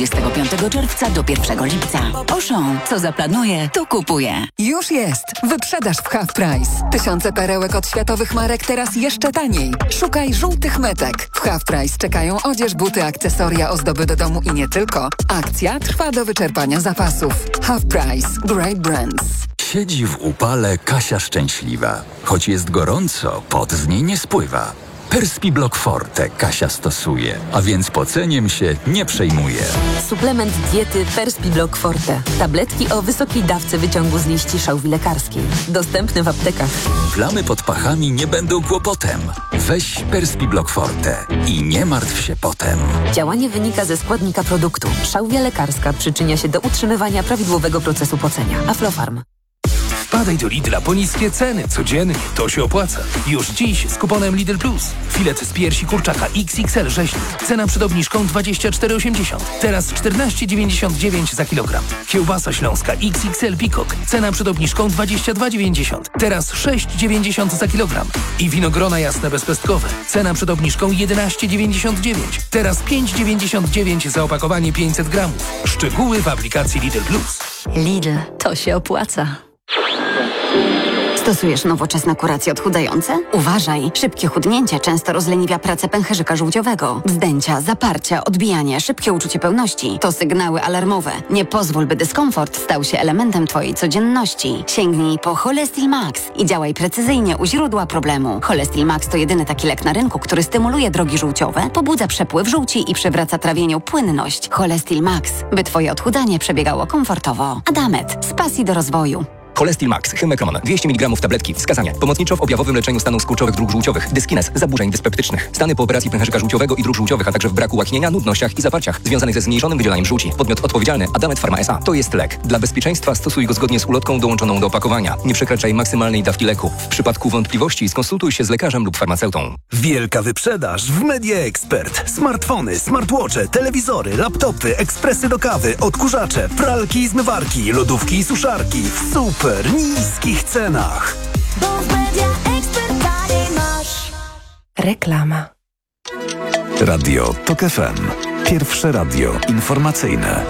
25 czerwca do 1 lipca. Auchan, co zaplanuje, to kupuje. Już jest! Wyprzedaż w Half Price. Tysiące perełek od światowych marek teraz jeszcze taniej. Szukaj żółtych metek. W Half Price czekają odzież, buty, akcesoria, ozdoby do domu i nie tylko. Akcja trwa do wyczerpania zapasów. Half Price. Great Brands. Siedzi w upale Kasia szczęśliwa. Choć jest gorąco, pot z niej nie spływa. Perspiblock Forte Kasia stosuje, a więc poceniem się nie przejmuje. Suplement diety Perspiblock Forte. Tabletki o wysokiej dawce wyciągu z liści szałwi lekarskiej. Dostępny w aptekach. Plamy pod pachami nie będą kłopotem. Weź Perspiblock Forte i nie martw się potem. Działanie wynika ze składnika produktu. Szałwia lekarska przyczynia się do utrzymywania prawidłowego procesu pocenia. Aflofarm. Wpadaj do Lidla po niskie ceny. Codziennie to się opłaca. Już dziś z kuponem Lidl Plus. Filet z piersi kurczaka XXL rzeźnik. Cena przed obniżką 24,80. Teraz 14,99 za kilogram. Kiełbasa śląska XXL Peacock. Cena przed obniżką 22,90. Teraz 6,90 za kilogram. I winogrona jasne bezpestkowe. Cena przed obniżką 11,99. Teraz 5,99 za opakowanie 500 gramów. Szczegóły w aplikacji Lidl Plus. Lidl, to się opłaca. Stosujesz nowoczesne kuracje odchudzające? Uważaj, szybkie chudnięcie często rozleniwia pracę pęcherzyka żółciowego. Wzdęcia, zaparcia, odbijanie, szybkie uczucie pełności to sygnały alarmowe. Nie pozwól, by dyskomfort stał się elementem Twojej codzienności. Sięgnij po Cholestil Max i działaj precyzyjnie u źródła problemu. Cholestil Max to jedyny taki lek na rynku, który stymuluje drogi żółciowe, pobudza przepływ żółci i przywraca trawieniu płynność. Cholestil Max, by Twoje odchudzanie przebiegało komfortowo. Adamet, z pasji do rozwoju. Cholestil Max, Hymekron, 200 mg tabletki. Wskazania. Pomocniczo w objawowym leczeniu stanów skurczowych dróg żółciowych, dyskines, zaburzeń dyspeptycznych. Stany po operacji pęcherzyka żółciowego i dróg żółciowych, a także w braku łaknienia, nudnościach i zaparciach związanych ze zmniejszonym wydzielaniem żółci. Podmiot odpowiedzialny Adamet Pharma S.A. To jest lek. Dla bezpieczeństwa stosuj go zgodnie z ulotką dołączoną do opakowania. Nie przekraczaj maksymalnej dawki leku. W przypadku wątpliwości skonsultuj się z lekarzem lub farmaceutą. Wielka wyprzedaż w Media Expert. Smartfony, smartwatche, telewizory, laptopy, ekspresy do kawy, odkurzacze, pralki i zmywarki, lodówki i suszarki w super niskich cenach. Bo w Media Expert taniej masz. Reklama. Radio TOK FM. Pierwsze radio informacyjne.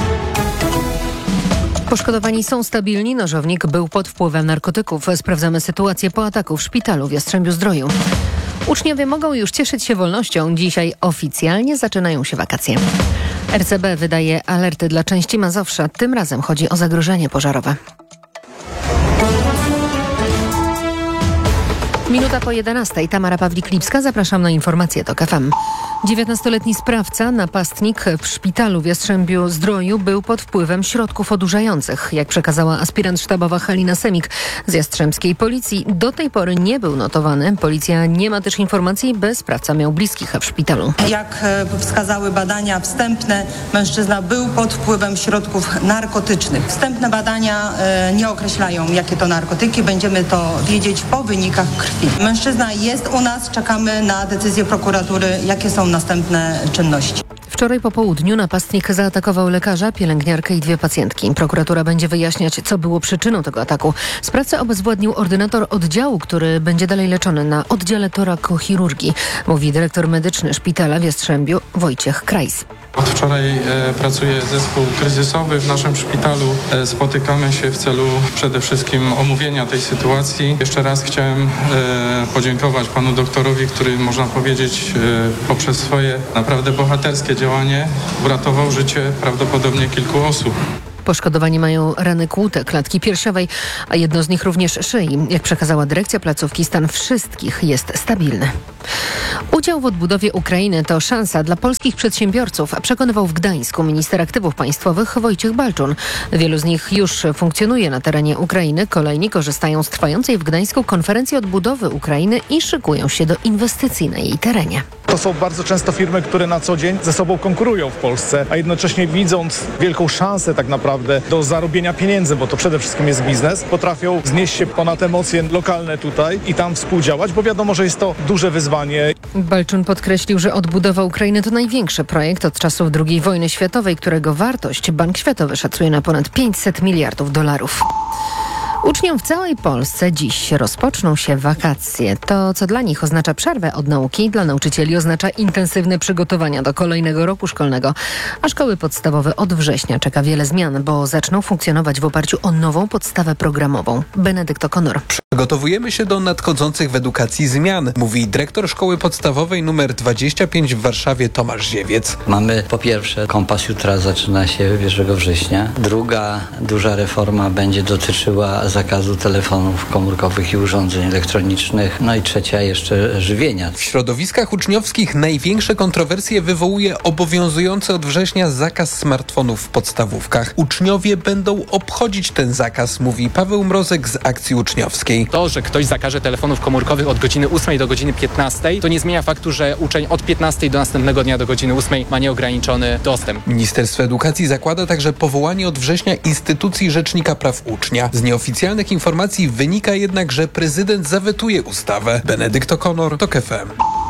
Poszkodowani są stabilni. Nożownik był pod wpływem narkotyków. Sprawdzamy sytuację po ataku w szpitalu w Jastrzębiu-Zdroju. Uczniowie mogą już cieszyć się wolnością. Dzisiaj oficjalnie zaczynają się wakacje. RCB wydaje alerty dla części Mazowsza. Tym razem chodzi o zagrożenie pożarowe. Minuta po 11. Tamara Pawlik-Lipska. Zapraszam na informacje TOK FM. 19-letni sprawca, napastnik w szpitalu w Jastrzębiu-Zdroju był pod wpływem środków odurzających. Jak przekazała aspirant sztabowa Halina Semik z jastrzębskiej policji, do tej pory nie był notowany. Policja nie ma też informacji, by sprawca miał bliskich w szpitalu. Jak wskazały badania wstępne, mężczyzna był pod wpływem środków narkotycznych. Wstępne badania nie określają, jakie to narkotyki. Będziemy to wiedzieć po wynikach krwi. Mężczyzna jest u nas, czekamy na decyzję prokuratury, jakie są następne czynności. Wczoraj po południu napastnik zaatakował lekarza, pielęgniarkę i 2 pacjentki. Prokuratura będzie wyjaśniać, co było przyczyną tego ataku. Sprawcę obezwładnił ordynator oddziału, który będzie dalej leczony na oddziale torakochirurgii, mówi dyrektor medyczny szpitala w Jastrzębiu Wojciech Krajs. Od wczoraj pracuje zespół kryzysowy w naszym szpitalu. Spotykamy się w celu przede wszystkim omówienia tej sytuacji. Jeszcze raz chciałem podziękować panu doktorowi, który, można powiedzieć, poprzez swoje naprawdę bohaterskie działanie uratował życie prawdopodobnie kilku osób. Poszkodowani mają rany kłute, klatki piersiowej, a jedno z nich również szyi. Jak przekazała dyrekcja placówki, stan wszystkich jest stabilny. Udział w odbudowie Ukrainy to szansa dla polskich przedsiębiorców, przekonywał w Gdańsku minister aktywów państwowych Wojciech Balczun. Wielu z nich już funkcjonuje na terenie Ukrainy. Kolejni korzystają z trwającej w Gdańsku konferencji odbudowy Ukrainy i szykują się do inwestycji na jej terenie. To są bardzo często firmy, które na co dzień ze sobą konkurują w Polsce, a jednocześnie widząc wielką szansę tak naprawdę do zarobienia pieniędzy, bo to przede wszystkim jest biznes, potrafią wznieść się ponad emocje lokalne tutaj i tam współdziałać, bo wiadomo, że jest to duże wyzwanie. Balczun podkreślił, że odbudowa Ukrainy to największy projekt od czasów II wojny światowej, którego wartość Bank Światowy szacuje na ponad $500 miliardów. Uczniom w całej Polsce dziś rozpoczną się wakacje. To, co dla nich oznacza przerwę od nauki, dla nauczycieli oznacza intensywne przygotowania do kolejnego roku szkolnego. A szkoły podstawowe od września czeka wiele zmian, bo zaczną funkcjonować w oparciu o nową podstawę programową. Benedykt O'Connor. Przygotowujemy się do nadchodzących w edukacji zmian, mówi dyrektor szkoły podstawowej nr 25 w Warszawie Tomasz Ziewiec. Mamy po pierwsze, kompas jutra zaczyna się 1 września. Druga duża reforma będzie dotyczyła zakazu telefonów komórkowych i urządzeń elektronicznych. No i trzecia jeszcze żywienia. W środowiskach uczniowskich największe kontrowersje wywołuje obowiązujący od września zakaz smartfonów w podstawówkach. Uczniowie będą obchodzić ten zakaz, mówi Paweł Mrozek z Akcji Uczniowskiej. To, że ktoś zakaże telefonów komórkowych od godziny 8 do godziny 15, to nie zmienia faktu, że uczeń od 15 do następnego dnia do godziny 8 ma nieograniczony dostęp. Ministerstwo Edukacji zakłada także powołanie od września instytucji Rzecznika Praw Ucznia. Z nieoficjalnych informacji wynika jednak, że prezydent zawetuje ustawę. Benedykt O'Connor, TOK FM.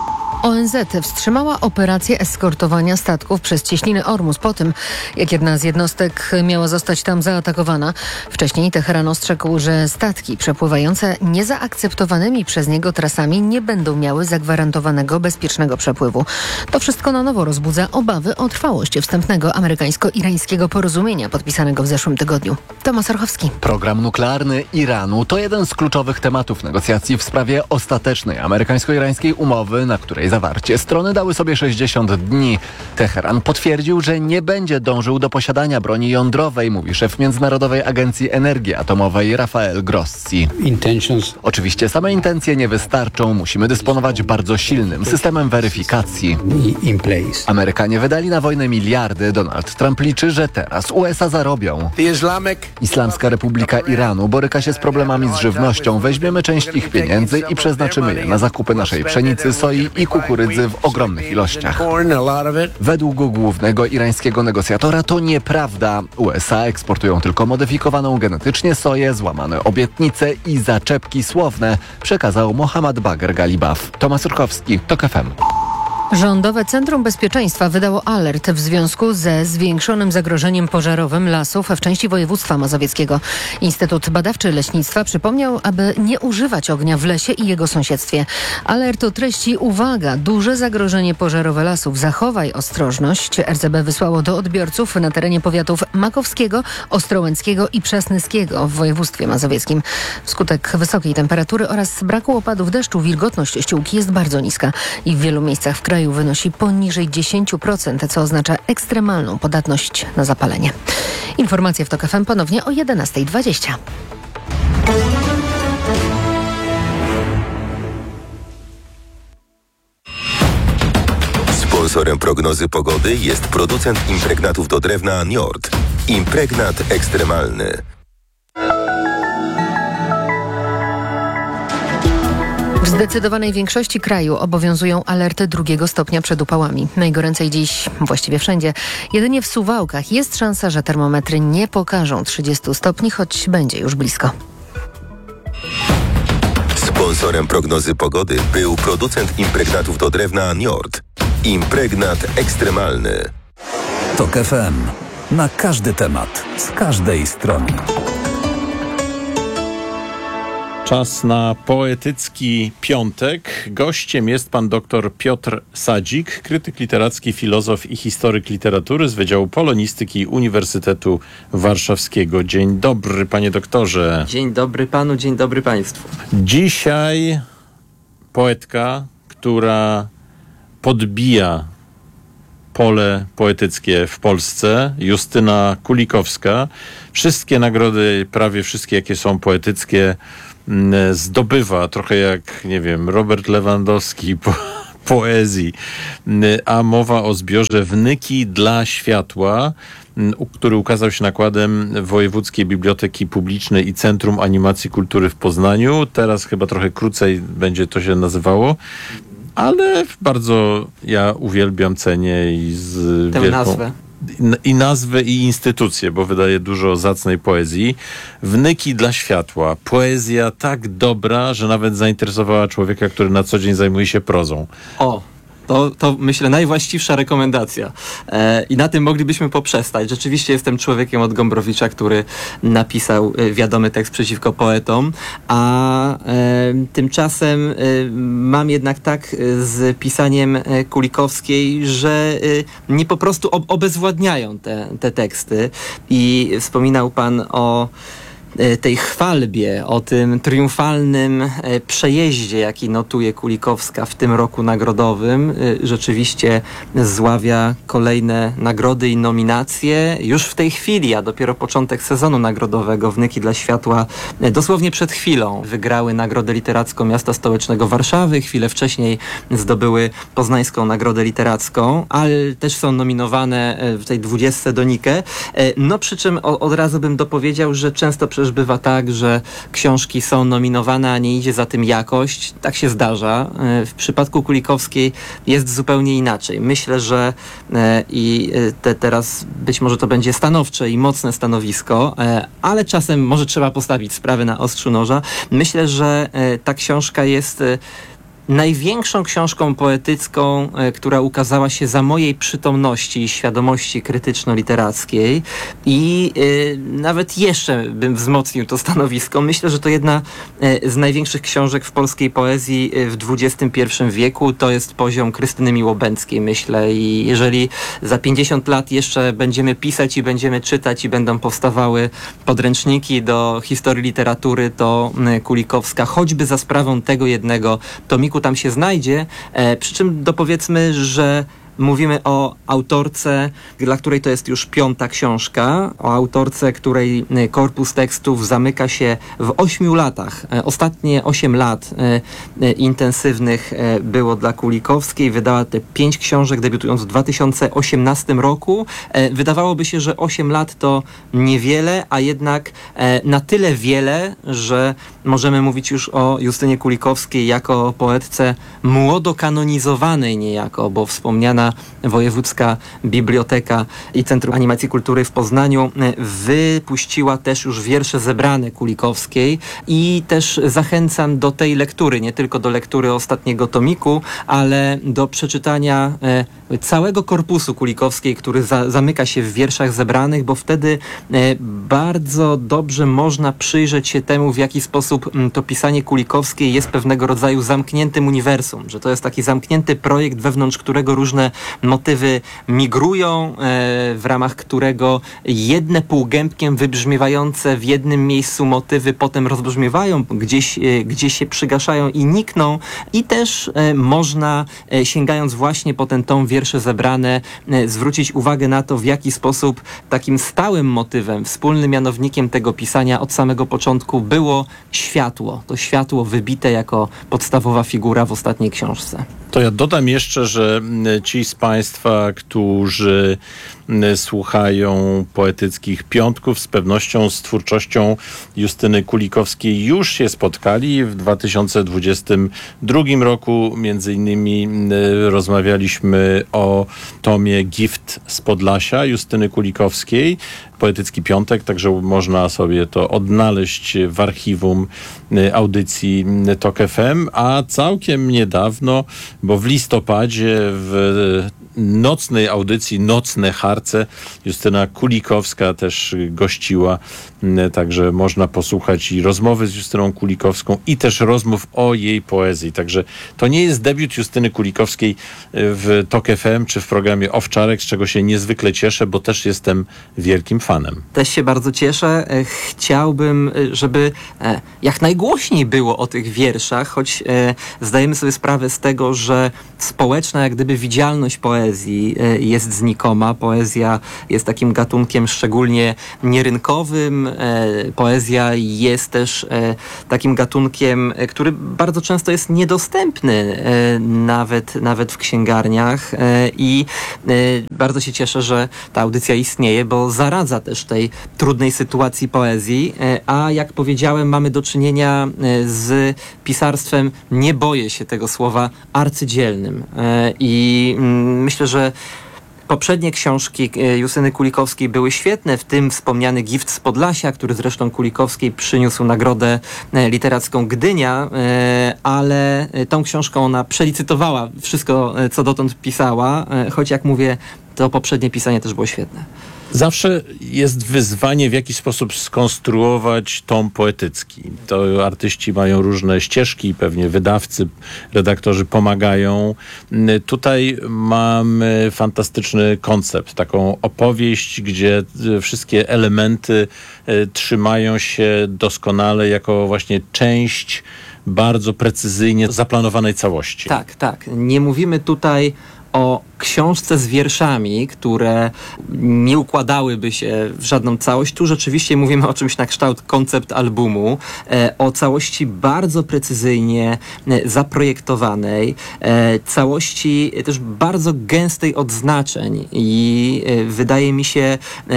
ONZ wstrzymała operację eskortowania statków przez cieśninę Ormus po tym, jak jedna z jednostek miała zostać tam zaatakowana. Wcześniej Teheran ostrzegł, że statki przepływające niezaakceptowanymi przez niego trasami nie będą miały zagwarantowanego bezpiecznego przepływu. To wszystko na nowo rozbudza obawy o trwałość wstępnego amerykańsko-irańskiego porozumienia podpisanego w zeszłym tygodniu. Tomasz Orchowski. Program nuklearny Iranu to jeden z kluczowych tematów negocjacji w sprawie ostatecznej amerykańsko-irańskiej umowy, na której zawarcie strony dały sobie 60 dni. Teheran potwierdził, że nie będzie dążył do posiadania broni jądrowej, mówi szef Międzynarodowej Agencji Energii Atomowej Rafael Grossi. Oczywiście same intencje nie wystarczą. Musimy dysponować bardzo silnym systemem weryfikacji. Amerykanie wydali na wojnę miliardy. Donald Trump liczy, że teraz USA zarobią. Islamska Republika Iranu boryka się z problemami z żywnością. Weźmiemy część ich pieniędzy i przeznaczymy je na zakupy naszej pszenicy, soi i kukurydzy w ogromnych ilościach. Według głównego irańskiego negocjatora to nieprawda. USA eksportują tylko modyfikowaną genetycznie soję, złamane obietnice i zaczepki słowne, przekazał Mohammad Bagher Galibaf. Tomasz Urchowski, TOK FM. Rządowe Centrum Bezpieczeństwa wydało alert w związku ze zwiększonym zagrożeniem pożarowym lasów w części województwa mazowieckiego. Instytut Badawczy Leśnictwa przypomniał, aby nie używać ognia w lesie i jego sąsiedztwie. Alert o treści: uwaga, duże zagrożenie pożarowe lasów, zachowaj ostrożność. RCB wysłało do odbiorców na terenie powiatów makowskiego, ostrołęckiego i przasnyskiego w województwie mazowieckim. Wskutek wysokiej temperatury oraz braku opadów deszczu wilgotność ściółki jest bardzo niska i w wielu miejscach w kraju wynosi poniżej 10%, co oznacza ekstremalną podatność na zapalenie. Informacje w TOK FM ponownie o 11:20. Sponsorem prognozy pogody jest producent impregnatów do drewna Njord. Impregnat ekstremalny. W zdecydowanej większości kraju obowiązują alerty 2 stopnia przed upałami. Najgoręcej dziś właściwie wszędzie. Jedynie w Suwałkach jest szansa, że termometry nie pokażą 30 stopni, choć będzie już blisko. Sponsorem prognozy pogody był producent impregnatów do drewna Njord. Impregnat ekstremalny. TOK FM. Na każdy temat, z każdej strony. Czas na poetycki piątek. Gościem jest pan dr Piotr Sadzik, krytyk literacki, filozof i historyk literatury z Wydziału Polonistyki Uniwersytetu Warszawskiego. Dzień dobry, panie doktorze. Dzień dobry panu, dzień dobry państwu. Dzisiaj poetka, która podbija pole poetyckie w Polsce, Justyna Kulikowska. Wszystkie nagrody, prawie wszystkie, jakie są poetyckie, zdobywa, trochę jak, nie wiem, Robert Lewandowski poezji. A mowa o zbiorze Wnyki dla światła, który ukazał się nakładem Wojewódzkiej Biblioteki Publicznej i Centrum Animacji Kultury w Poznaniu. Teraz chyba trochę krócej będzie to się nazywało. Ale bardzo ja uwielbiam, cenię i z tę wielką... nazwę. I nazwę, i instytucję, bo wydaje dużo zacnej poezji. Wnyki dla światła. Poezja tak dobra, że nawet zainteresowała człowieka, który na co dzień zajmuje się prozą. O, To myślę najwłaściwsza rekomendacja. I na tym moglibyśmy poprzestać. Rzeczywiście jestem człowiekiem od Gombrowicza, który napisał wiadomy tekst przeciwko poetom, a tymczasem mam jednak tak z pisaniem Kulikowskiej, że nie po prostu obezwładniają te teksty. I wspominał pan o tej chwalbie, o tym triumfalnym przejeździe, jaki notuje Kulikowska w tym roku nagrodowym. Rzeczywiście zławia kolejne nagrody i nominacje już w tej chwili, a dopiero początek sezonu nagrodowego. Wnyki dla światła dosłownie przed chwilą wygrały Nagrodę Literacką Miasta Stołecznego Warszawy. Chwilę wcześniej zdobyły Poznańską Nagrodę Literacką, ale też są nominowane w tej 20 Donikę. No przy czym od razu bym dopowiedział, że często przecież bywa tak, że książki są nominowane, a nie idzie za tym jakość. Tak się zdarza. W przypadku Kulikowskiej jest zupełnie inaczej. Myślę, że teraz być może to będzie stanowcze i mocne stanowisko, ale czasem może trzeba postawić sprawy na ostrzu noża. Myślę, że ta książka jest największą książką poetycką, która ukazała się za mojej przytomności i świadomości krytyczno-literackiej i nawet jeszcze bym wzmocnił to stanowisko. Myślę, że to jedna z największych książek w polskiej poezji w XXI wieku. To jest poziom Krystyny Miłobędzkiej, myślę, i jeżeli za 50 lat jeszcze będziemy pisać i będziemy czytać i będą powstawały podręczniki do historii literatury, to Kulikowska, choćby za sprawą tego jednego tomiku, tam się znajdzie, przy czym dopowiedzmy, że mówimy o autorce, dla której to jest już 5. książka, o autorce, której korpus tekstów zamyka się w 8 latach. Ostatnie 8 lat intensywnych było dla Kulikowskiej. Wydała te 5 książek, debiutując w 2018 roku. Wydawałoby się, że 8 lat to niewiele, a jednak na tyle wiele, że możemy mówić już o Justynie Kulikowskiej jako o poetce młodo kanonizowanej niejako, bo wspomniana Wojewódzka Biblioteka i Centrum Animacji Kultury w Poznaniu wypuściła też już wiersze zebrane Kulikowskiej i też zachęcam do tej lektury, nie tylko do lektury ostatniego tomiku, ale do przeczytania całego korpusu Kulikowskiej, który zamyka się w wierszach zebranych, bo wtedy bardzo dobrze można przyjrzeć się temu, w jaki sposób to pisanie Kulikowskiej jest pewnego rodzaju zamkniętym uniwersum, że to jest taki zamknięty projekt, wewnątrz którego różne motywy migrują, w ramach którego jedne półgębkiem wybrzmiewające w jednym miejscu motywy potem rozbrzmiewają, gdzieś się przygaszają i nikną, i też można, sięgając właśnie po ten tom wiersze zebrane, zwrócić uwagę na to, w jaki sposób takim stałym motywem, wspólnym mianownikiem tego pisania od samego początku było światło. To światło wybite jako podstawowa figura w ostatniej książce. To ja dodam jeszcze, że ci z Państwa, którzy słuchają poetyckich piątków, z pewnością z twórczością Justyny Kulikowskiej już się spotkali. W 2022 roku między innymi rozmawialiśmy o tomie Gift z Podlasia Justyny Kulikowskiej. Poetycki piątek, także można sobie to odnaleźć w archiwum audycji TOK FM, a całkiem niedawno, bo w listopadzie w nocnej audycji Nocne Harce Justyna Kulikowska też gościła, także można posłuchać i rozmowy z Justyną Kulikowską i też rozmów o jej poezji. Także to nie jest debiut Justyny Kulikowskiej w TOK FM czy w programie Owczarek, z czego się niezwykle cieszę, bo też jestem wielkim fanem. Też się bardzo cieszę. Chciałbym, żeby jak najgłośniej było o tych wierszach, choć zdajemy sobie sprawę z tego, że społeczna jak gdyby widzialność poezji jest znikoma. Poezja jest takim gatunkiem szczególnie nierynkowym. Poezja jest też takim gatunkiem, który bardzo często jest niedostępny nawet w księgarniach, i bardzo się cieszę, że ta audycja istnieje, bo zaradza też tej trudnej sytuacji poezji, a jak powiedziałem, mamy do czynienia z pisarstwem, nie boję się tego słowa, arcydzielnym, i myślę, że Poprzednie książki Justyny Kulikowskiej były świetne, w tym wspomniany Gift z Podlasia, który zresztą Kulikowskiej przyniósł nagrodę literacką Gdynia, ale tą książką ona przelicytowała wszystko, co dotąd pisała, choć jak mówię, to poprzednie pisanie też było świetne. Zawsze jest wyzwanie, w jaki sposób skonstruować tom poetycki. To artyści mają różne ścieżki, pewnie wydawcy, redaktorzy pomagają. Tutaj mamy fantastyczny koncept, taką opowieść, gdzie wszystkie elementy trzymają się doskonale jako właśnie część bardzo precyzyjnie zaplanowanej całości. Tak. Nie mówimy tutaj o książce z wierszami, które nie układałyby się w żadną całość. Tu rzeczywiście mówimy o czymś na kształt koncept albumu, o całości bardzo precyzyjnie zaprojektowanej, całości też bardzo gęstej odznaczeń i wydaje mi się,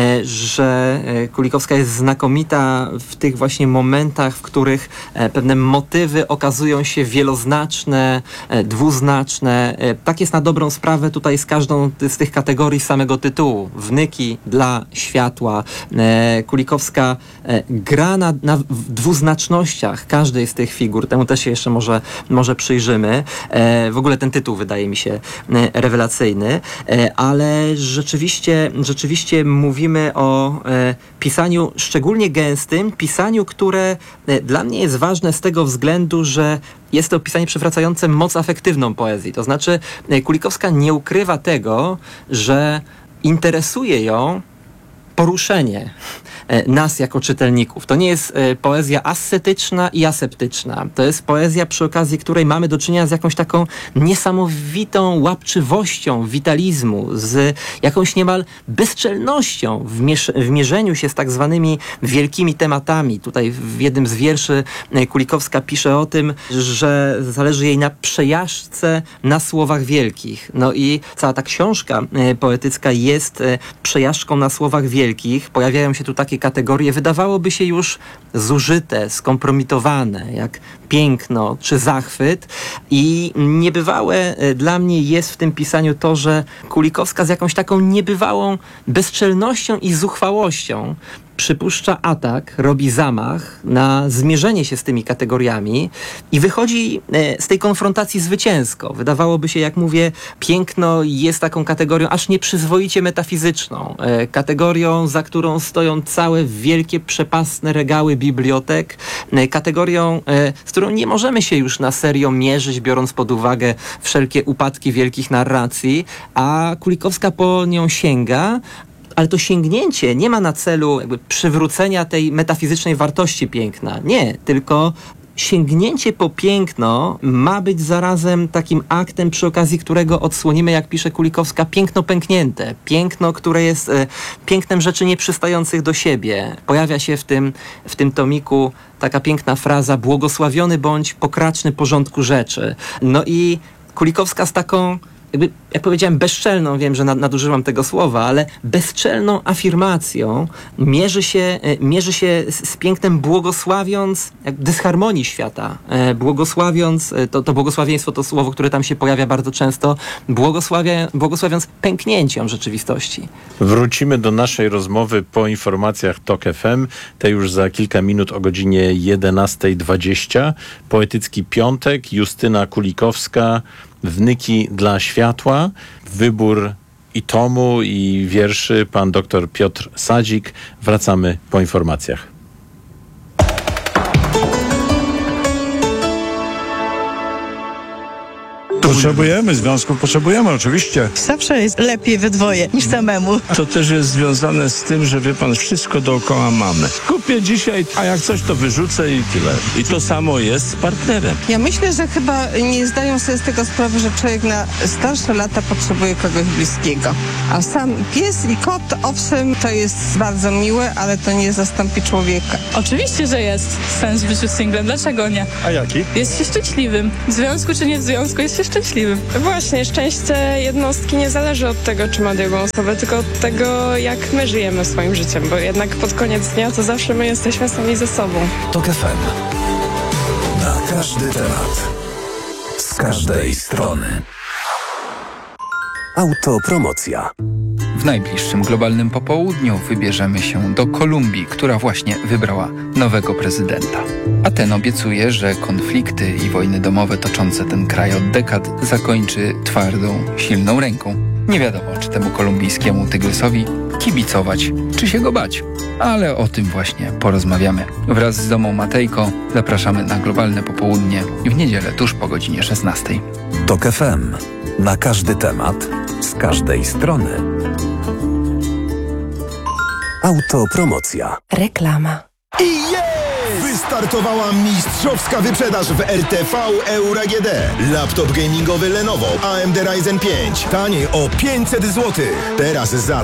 że Kulikowska jest znakomita w tych właśnie momentach, w których pewne motywy okazują się wieloznaczne, dwuznaczne. Tak jest na dobrą sprawę tutaj z każdą z tych kategorii samego tytułu. Wnyki dla światła. Kulikowska gra na dwuznacznościach każdej z tych figur. Temu też się jeszcze może przyjrzymy. W ogóle ten tytuł wydaje mi się rewelacyjny, ale rzeczywiście mówimy o pisaniu szczególnie gęstym, pisaniu, które dla mnie jest ważne z tego względu, że jest to pisanie przywracające moc afektywną poezji. To znaczy Kulikowska nie ukrywa tego, że interesuje ją poruszenie nas jako czytelników. To nie jest poezja ascetyczna i aseptyczna. To jest poezja, przy okazji której mamy do czynienia z jakąś taką niesamowitą łapczywością witalizmu, z jakąś niemal bezczelnością w mierzeniu się z tak zwanymi wielkimi tematami. Tutaj w jednym z wierszy Kulikowska pisze o tym, że zależy jej na przejażdżce na słowach wielkich. No i cała ta książka poetycka jest przejażdżką na słowach wielkich. Pojawiają się tu takie kategorie, wydawałoby się już zużyte, skompromitowane, jak piękno czy zachwyt. I niebywałe dla mnie jest w tym pisaniu to, że Kulikowska z jakąś taką niebywałą bezczelnością i zuchwałością przypuszcza atak, robi zamach na zmierzenie się z tymi kategoriami i wychodzi z tej konfrontacji zwycięsko. Wydawałoby się, jak mówię, piękno jest taką kategorią aż nieprzyzwoicie metafizyczną. Kategorią, za którą stoją całe wielkie, przepastne regały bibliotek. Kategorią, z którą nie możemy się już na serio mierzyć, biorąc pod uwagę wszelkie upadki wielkich narracji, a Kulikowska po nią sięga. Ale to sięgnięcie nie ma na celu jakby przywrócenia tej metafizycznej wartości piękna. Nie, tylko sięgnięcie po piękno ma być zarazem takim aktem, przy okazji którego odsłonimy, jak pisze Kulikowska, piękno pęknięte. Piękno, które jest pięknem rzeczy nieprzystających do siebie. Pojawia się w tym tomiku taka piękna fraza: błogosławiony bądź pokraczny porządku rzeczy. No i Kulikowska z taką, jakby, jak powiedziałem, bezczelną, wiem, że nadużywam tego słowa, ale bezczelną afirmacją mierzy się z pięknem, błogosławiąc dysharmonii świata, błogosławiąc, to błogosławieństwo to słowo, które tam się pojawia bardzo często, błogosławiąc pęknięciom rzeczywistości. Wrócimy do naszej rozmowy po informacjach TOK FM, te już za kilka minut o godzinie 11:20. Poetycki piątek, Justyna Kulikowska, Wnyki dla światła, wybór i tomu, i wierszy pan dr Piotr Sadzik. Wracamy po informacjach. Potrzebujemy związków, oczywiście. Zawsze jest lepiej we dwoje niż samemu. To też jest związane z tym, że wie pan, wszystko dookoła mamy. Kupię dzisiaj, a jak coś to wyrzucę i tyle. I to samo jest z partnerem. Ja myślę, że chyba nie zdają sobie z tego sprawy, że człowiek na starsze lata potrzebuje kogoś bliskiego. A sam pies i kot, owszem, to jest bardzo miłe, ale to nie zastąpi człowieka. Oczywiście, że jest sens w życiu singlem. Dlaczego nie? A jaki? Jest się szczęśliwym. W związku czy nie w związku, jest się szczęśliwym. Właśnie, szczęście jednostki nie zależy od tego, czy ma drugą osobę, tylko od tego, jak my żyjemy swoim życiem, bo jednak pod koniec dnia to zawsze my jesteśmy sami ze sobą. TOK FM. Na każdy temat. Z każdej strony. Autopromocja. najbliższym globalnym popołudniu wybierzemy się do Kolumbii, która właśnie wybrała nowego prezydenta. A ten obiecuje, że konflikty i wojny domowe toczące ten kraj od dekad zakończy twardą, silną ręką. Nie wiadomo, czy temu kolumbijskiemu tygrysowi kibicować, czy się go bać. Ale o tym właśnie porozmawiamy. Wraz z Domą Matejko zapraszamy na globalne popołudnie w niedzielę tuż po godzinie 16. TOK FM. Na każdy temat, z każdej strony. Autopromocja. Reklama. Wystartowała mistrzowska wyprzedaż w RTV Euro AGD. Laptop gamingowy Lenovo AMD Ryzen 5. Taniej o 500 zł. Teraz za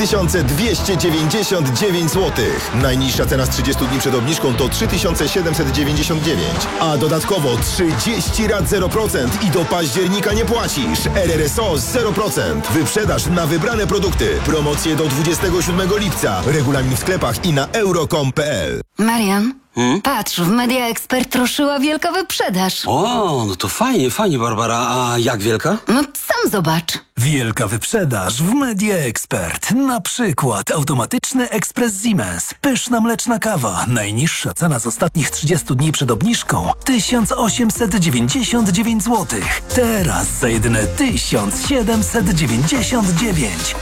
3299 zł. Najniższa cena z 30 dni przed obniżką to 3799. A dodatkowo 30 rat 0% i do października nie płacisz. RRSO 0%. Wyprzedaż na wybrane produkty. Promocje do 27 lipca. Regulamin w sklepach i na euro.com.pl. Marian, patrz, w Media Expert ruszyła wielka wyprzedaż. O, no to fajnie, Barbara. A jak wielka? No sam zobacz. Wielka wyprzedaż w Media Expert. Na przykład automatyczny ekspres Siemens. Pyszna mleczna kawa. Najniższa cena z ostatnich 30 dni przed obniżką 1899 zł. Teraz za jedyne 1799.